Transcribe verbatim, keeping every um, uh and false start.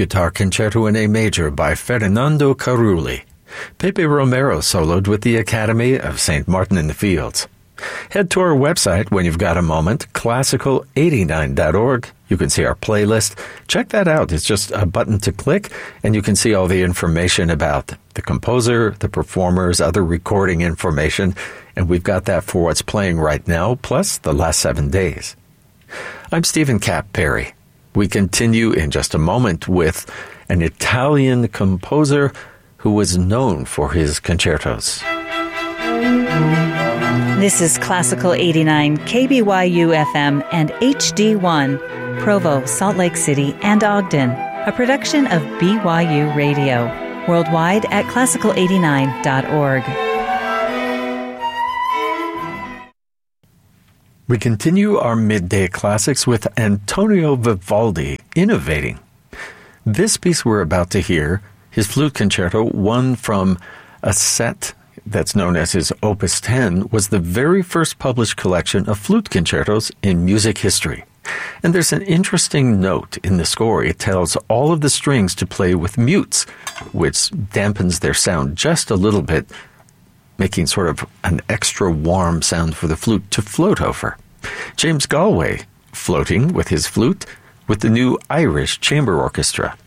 Guitar Concerto in A Major by Fernando Carulli. Pepe Romero soloed with the Academy of Saint Martin in the Fields. Head to our website when you've got a moment, classical eighty-nine dot org. You can see our playlist. Check that out. It's just a button to click, and you can see all the information about the composer, the performers, other recording information, and we've got that for what's playing right now, plus the last seven days. I'm Stephen Cap Perry. We continue in just a moment with an Italian composer who was known for his concertos. This is Classical eighty-nine, K B Y U F M and H D one, Provo, Salt Lake City, and Ogden, a production of B Y U Radio, worldwide at classical eighty-nine dot org. We continue our midday classics with Antonio Vivaldi innovating. This piece we're about to hear, his flute concerto, one from a set that's known as his Opus ten, was the very first published collection of flute concertos in music history. And there's an interesting note in the score. It tells all of the strings to play with mutes, which dampens their sound just a little bit, making sort of an extra warm sound for the flute to float over. James Galway floating with his flute with the new Irish Chamber Orchestra.